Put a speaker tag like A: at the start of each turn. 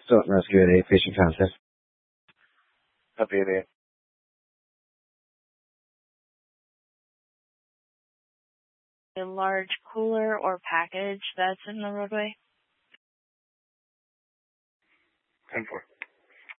A: Stoughton Rescue at 8, patient contact.
B: Copy it.
C: A large cooler or package that's in the roadway.
B: 10-4.